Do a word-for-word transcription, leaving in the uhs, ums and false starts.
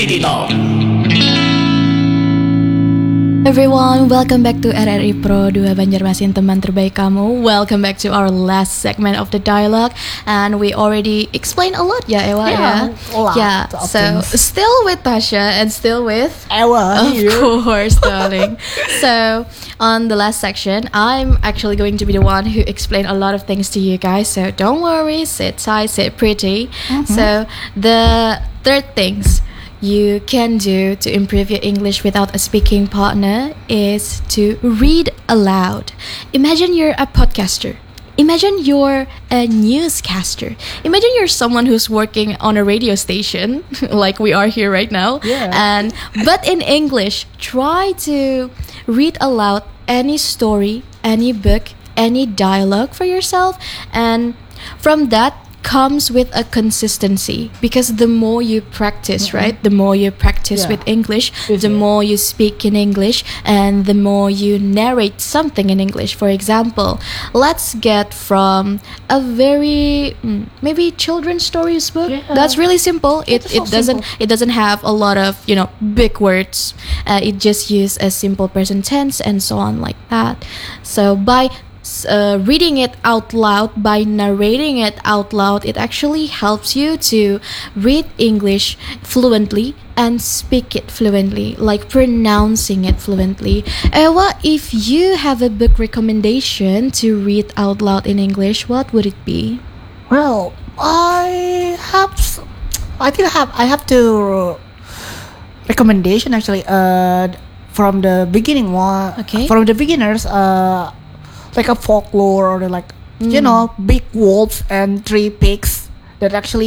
Infinity Talk. Everyone, welcome back to R R I Pro dua Banjarmasin, teman terbaik kamu. Welcome back to our last segment of the dialogue, and we already explained a lot, ya, Ewa, Yeah, ya. a lot Yeah, of so things. still with Tasha and still with Ewa of here. course, darling. So on the last section, I'm actually going to be the one who explain a lot of things to you guys. So don't worry, sit tight, sit pretty. So the third things you can do to improve your English without a speaking partner is to read aloud. Imagine you're a podcaster. Imagine you're a newscaster. Imagine you're someone who's working on a radio station, like we are here right now. Yeah. And but in English, try to read aloud any story, any book, any dialogue for yourself, and from that comes with a consistency, because the more you practice, mm-hmm. right, the more you practice Yeah. with English, Is the it? more you speak in English, and the more you narrate something in English. For example, let's get from a very mm, maybe children's stories book. Yeah. That's really simple. It It's it so doesn't simple. it doesn't have a lot of, you know, big words. Uh, it just use a simple present tense and so on, like that. So by Uh, reading it out loud, by narrating it out loud, it actually helps you to read English fluently and speak it fluently, like pronouncing it fluently. Ewa, if you have a book recommendation to read out loud in English, what would it be? Well, I have. s- I think I have. I have to recommendation actually. Uh, from the beginning one. Okay. From the beginners. Uh, like a folklore or like you know big wolves and three pigs that actually